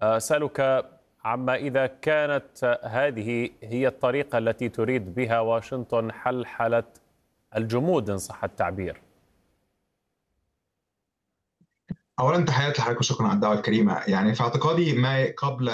أسألك عما إذا كانت هذه هي الطريقة التي تريد بها واشنطن حلحلة الجمود إن صح التعبير. اولا تحياتي لحضرتك وشكرا على الدعوه الكريمه. يعني في اعتقادي ما قبل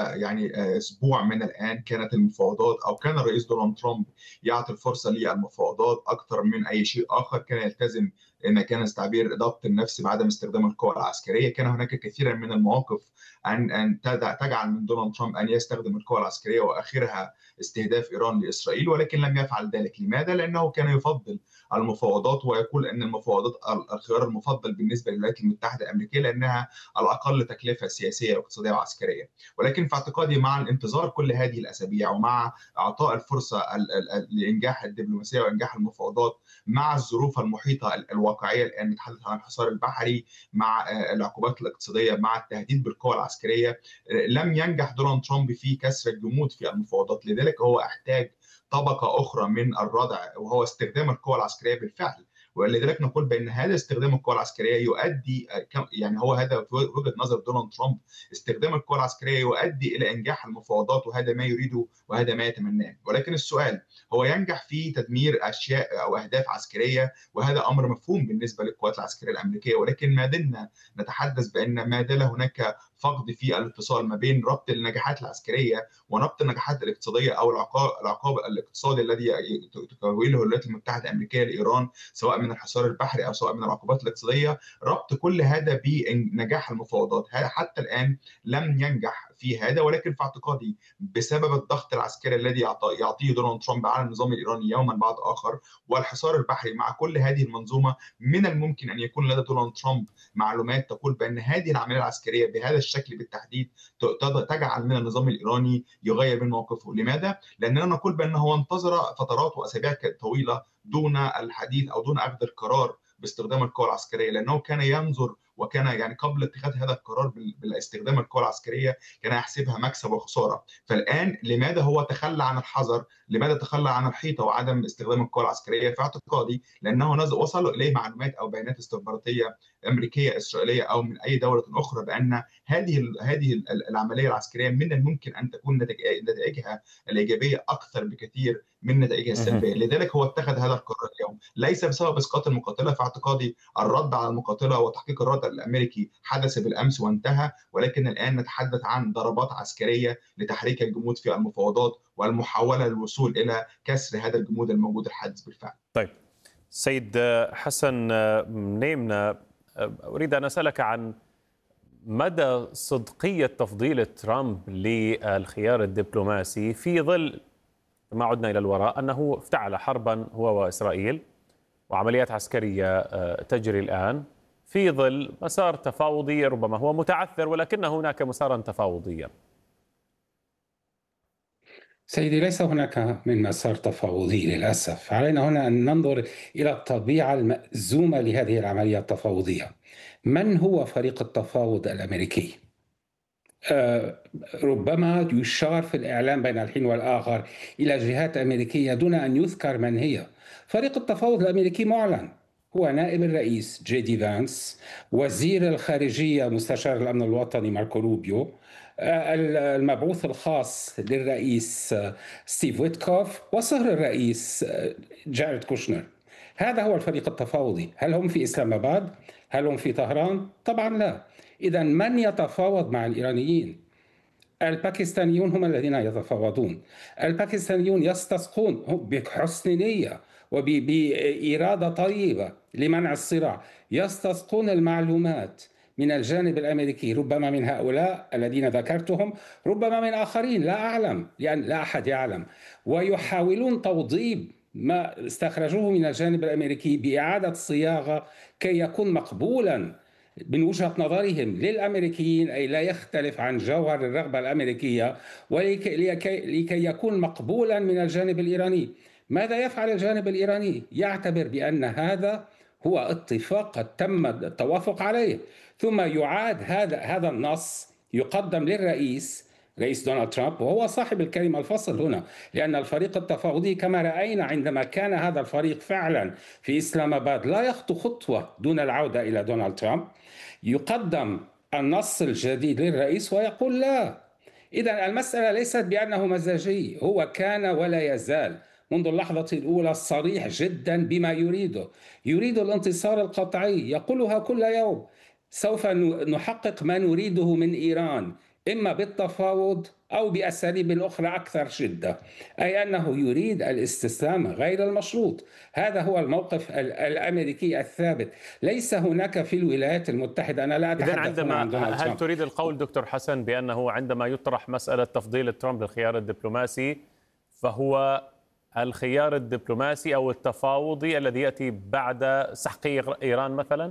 اسبوع من الان كانت المفاوضات، او كان الرئيس دونالد ترامب يعطي الفرصه للمفاوضات اكثر من اي شيء اخر. كان يلتزم ان كان تعبير ضبط النفس بعدم استخدام القوى العسكريه. كان هناك كثيرا من المواقف ان تجعل من دونالد ترامب ان يستخدم القوى العسكريه، واخرها استهداف ايران لاسرائيل، ولكن لم يفعل ذلك. لماذا؟ لانه كان يفضل المفاوضات، ويقول ان المفاوضات الخيار المفضل بالنسبه للولايات المتحده الامريكيه لانها الاقل تكلفه سياسيه واقتصاديه وعسكريه. ولكن في اعتقادي مع الانتظار كل هذه الاسابيع، ومع اعطاء الفرصه لانجاح الدبلوماسيه وانجاح المفاوضات، مع الظروف المحيطه الواقعيه الان، نتحدث عن الحصار البحري، مع العقوبات الاقتصاديه، مع التهديد بالقوى العسكريه، لم ينجح دونالد ترامب في كسر الجمود في المفاوضات. لذلك هو احتاج طبقة أخرى من الردع، وهو استخدام القوى العسكرية بالفعل. ولذلك نقول بأن هذا استخدام القوى العسكرية يؤدي، يعني هو هذا في وجهة نظر دونالد ترامب، استخدام القوى العسكرية يؤدي إلى إنجاح المفاوضات، وهذا ما يريده وهذا ما يتمناه. ولكن السؤال هو ينجح في تدمير أشياء أو أهداف عسكرية، وهذا أمر مفهوم بالنسبة للقوات العسكرية الأمريكية. ولكن ما زلنا نتحدث بأن ما زال هناك فقد في الاتصال ما بين ربط النجاحات العسكرية ونبط النجاحات الاقتصاديه، او العقاب الاقتصادي الذي تكونه الولايات المتحده الامريكيه لايران، سواء من الحصار البحري او سواء من العقوبات الاقتصاديه. ربط كل هذا بنجاح المفاوضات، هذا حتى الان لم ينجح في هذا. ولكن في اعتقادي بسبب الضغط العسكري الذي يعطيه دونالد ترامب على النظام الايراني يوما بعد اخر، والحصار البحري، مع كل هذه المنظومه، من الممكن ان يكون لدى دونالد ترامب معلومات تقول بان هذه العمليه العسكريه بهذا الشكل بالتحديد تجعل من النظام الايراني يغير من موقفه. لماذا؟ لاننا نقول بانه انتظر فترات واسابيع طويله دون الحديث او دون اخذ القرار باستخدام القوى العسكريه، لانه كان ينظر، وكان يعني قبل اتخاذ هذا القرار باستخدام القوى العسكريه كان يحسبها مكسب وخساره. فالان لماذا هو تخلى عن الحذر؟ لماذا تخلى عن الحيطه وعدم استخدام القوى العسكريه؟ في اعتقادي لانه وصل اليه معلومات او بيانات استخباراتيه امريكيه، اسرائيليه، او من اي دوله اخرى، بان هذه العمليه العسكريه من الممكن ان تكون نتائجها الايجابيه اكثر بكثير من نتائجها السلبيه. لذلك هو اتخذ هذا القرار اليوم، ليس بسبب اسقاط المقاتله. في اعتقادي الرد على المقاتله وتحقيق الرد الامريكي حدث بالامس وانتهى، ولكن الان نتحدث عن ضربات عسكريه لتحريك الجمود في المفاوضات، والمحاوله للوصول الى كسر هذا الجمود الموجود الحادث بالفعل. طيب سيد حسن نيمنا، أريد أن أسألك عن مدى صدقية تفضيل ترامب للخيار الدبلوماسي في ظل ما عدنا إلى الوراء أنه افتعل حربا هو وإسرائيل، وعمليات عسكرية تجري الآن في ظل مسار تفاوضي ربما هو متعثر، ولكن هناك مسارا تفاوضيا. سيدي، ليس هناك من مسار تفاوضي للأسف. علينا هنا أن ننظر إلى الطبيعة المأزومة لهذه العملية التفاوضية. من هو فريق التفاوض الأمريكي؟ ربما يشار في الإعلام بين الحين والآخر إلى جهات أمريكية دون أن يذكر من هي. فريق التفاوض الأمريكي معلن، هو نائب الرئيس جي دي فانس، وزير الخارجية مستشار الأمن الوطني ماركو روبيو، المبعوث الخاص للرئيس ستيف ويتكوف، وصهر الرئيس جاريد كوشنر. هذا هو الفريق التفاوضي. هل هم في إسلام آباد؟ هل هم في طهران؟ طبعا لا. إذا من يتفاوض مع الإيرانيين؟ الباكستانيون هم الذين يتفاوضون. الباكستانيون يستسقون بحسن نية وبإرادة طيبة لمنع الصراع، يستسقون المعلومات من الجانب الأمريكي، ربما من هؤلاء الذين ذكرتهم، ربما من آخرين لا أعلم، لأن لا أحد يعلم، ويحاولون توضيب ما استخرجوه من الجانب الأمريكي بإعادة صياغة كي يكون مقبولا من وجهة نظرهم للأمريكيين، أي لا يختلف عن جوهر الرغبة الأمريكية، ولكي يكون مقبولا من الجانب الإيراني. ماذا يفعل الجانب الإيراني؟ يعتبر بأن هذا هو اتفاق قد تم التوافق عليه، ثم يعاد هذا النص يقدم رئيس دونالد ترامب، وهو صاحب الكلمة الفصل هنا، لأن الفريق التفاوضي كما رأينا عندما كان هذا الفريق فعلا في إسلام آباد لا يخطو خطوة دون العودة إلى دونالد ترامب، يقدم النص الجديد للرئيس ويقول لا. إذا المسألة ليست بأنه مزاجي، هو كان ولا يزال منذ اللحظة الأولى صريح جدا بما يريده. يريد الانتصار القطعي، يقولها كل يوم. سوف نحقق ما نريده من إيران، إما بالتفاوض أو بأساليب أخرى أكثر شدة، أي أنه يريد الاستسلام غير المشروط. هذا هو الموقف الأمريكي الثابت. ليس هناك في الولايات المتحدة، أنا لا إذن أتحدث هنا عن دونالد هل ترامب. تريد القول دكتور حسن بأنه عندما يطرح مسألة تفضيل ترامب للخيار الدبلوماسي فهو الخيار الدبلوماسي أو التفاوضي الذي يأتي بعد سحق إيران مثلا؟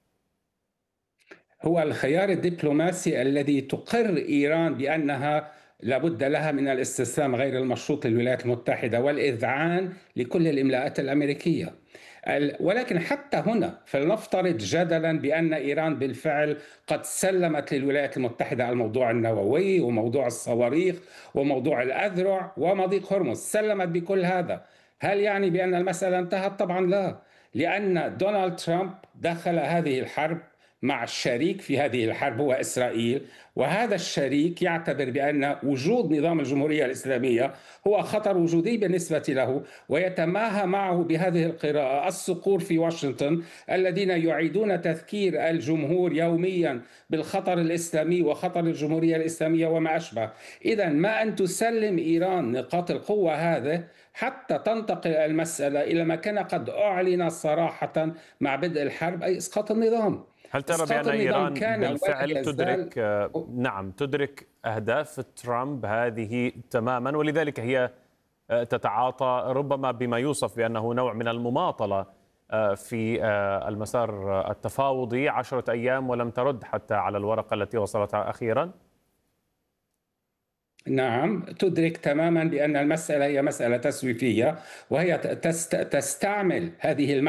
هو الخيار الدبلوماسي الذي تقر إيران بأنها لابد لها من الاستسلام غير المشروط للولايات المتحدة والإذعان لكل الإملاءات الأمريكية. ولكن حتى هنا فلنفترض جدلا بأن إيران بالفعل قد سلمت للولايات المتحدة الموضوع النووي وموضوع الصواريخ وموضوع الأذرع ومضيق هرمز، سلمت بكل هذا. هل يعني بأن المسألة انتهت؟ طبعا لا، لأن دونالد ترامب دخل هذه الحرب مع الشريك في هذه الحرب هو إسرائيل، وهذا الشريك يعتبر بأن وجود نظام الجمهورية الإسلامية هو خطر وجودي بالنسبة له، ويتماهى معه بهذه القراءة الصقور في واشنطن الذين يعيدون تذكير الجمهور يوميا بالخطر الإسلامي وخطر الجمهورية الإسلامية وما أشبه. إذا ما أن تسلم إيران نقاط القوة هذه حتى تنتقل المسألة إلى ما كان قد أعلن صراحة مع بدء الحرب، أي إسقاط النظام. هل ترى بأن إيران بالفعل تدرك أهداف ترامب هذه تماما، ولذلك هي تتعاطى ربما بما يوصف بأنه نوع من المماطلة في المسار التفاوضي 10 أيام ولم ترد حتى على الورقة التي وصلتها أخيرا؟ نعم، تدرك تماما بأن المسألة هي مسألة تسويفية، وهي تستعمل هذه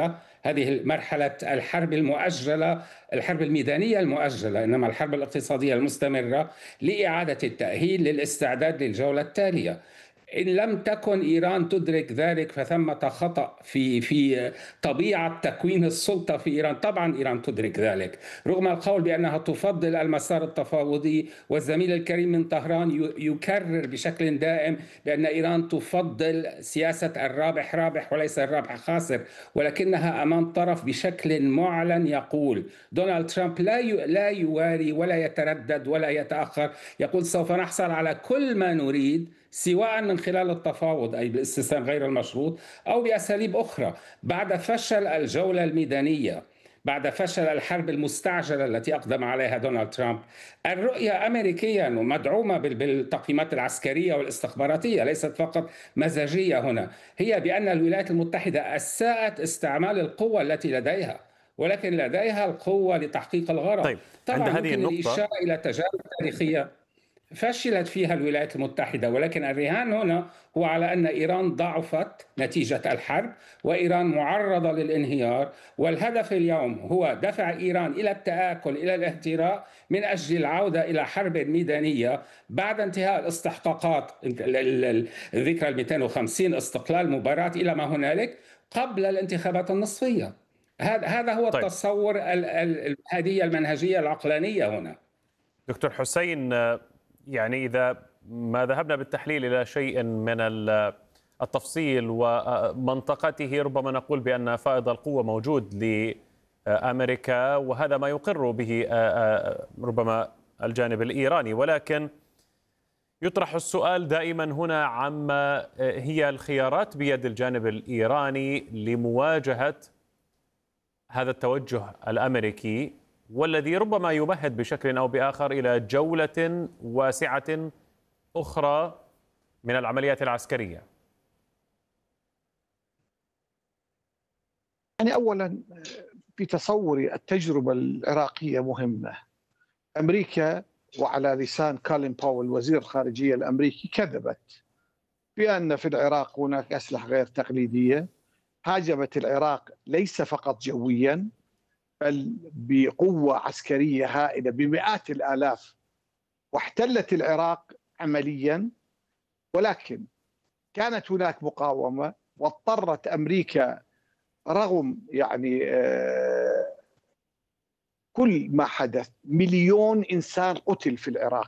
مرحلة الحرب المؤجلة، الحرب الميدانية المؤجلة، إنما الحرب الاقتصادية المستمرة، لإعادة التأهيل للاستعداد للجولة التالية. إن لم تكن إيران تدرك ذلك فثمة خطأ في طبيعة تكوين السلطة في إيران. طبعا إيران تدرك ذلك، رغم القول بأنها تفضل المسار التفاوضي، والزميل الكريم من طهران يكرر بشكل دائم بأن إيران تفضل سياسة الرابح رابح وليس الرابح خاسر، ولكنها أمام طرف بشكل معلن يقول. دونالد ترامب لا يواري ولا يتردد ولا يتأخر، يقول سوف نحصل على كل ما نريد سواء من خلال التفاوض أي بالاستسلام غير المشروط أو بأساليب أخرى. بعد فشل الجولة الميدانية، بعد فشل الحرب المستعجلة التي أقدم عليها دونالد ترامب، الرؤية أمريكيا ومدعومة بالتقييمات العسكرية والاستخباراتية، ليست فقط مزاجية هنا، هي بأن الولايات المتحدة أساءت استعمال القوة التي لديها، ولكن لديها القوة لتحقيق الغرض. طيب، طبعا عند هذه يمكن النقطة الإشارة إلى تجارب تاريخية فشلت فيها الولايات المتحدة، ولكن الرهان هنا هو على أن إيران ضعفت نتيجة الحرب، وإيران معرضة للانهيار، والهدف اليوم هو دفع إيران إلى التآكل إلى الاهتراء من أجل العودة إلى حرب ميدانية بعد انتهاء الاستحقاقات، الذكرى 250 استقلال مباراة إلى ما هنالك قبل الانتخابات النصفية. هذا هو طيب. التصور، هذه المنهجية العقلانية هنا. دكتور حسين، يعني إذا ما ذهبنا بالتحليل إلى شيء من التفصيل ومنطقته، ربما نقول بأن فائض القوة موجود لأمريكا، وهذا ما يقر به ربما الجانب الإيراني، ولكن يطرح السؤال دائما هنا عما هي الخيارات بيد الجانب الإيراني لمواجهة هذا التوجه الأمريكي، والذي ربما يمهد بشكل أو بآخر إلى جولة واسعة أخرى من العمليات العسكرية. يعني أولا في تصوري التجربة العراقية مهمة. أمريكا وعلى لسان كولين باول وزير الخارجية الأمريكي كذبت بأن في العراق هناك أسلحة غير تقليدية. هاجمت العراق ليس فقط جويا بل بقوة عسكرية هائلة بمئات الآلاف، واحتلت العراق عمليا، ولكن كانت هناك مقاومة، واضطرت أمريكا رغم يعني كل ما حدث، مليون إنسان قتل في العراق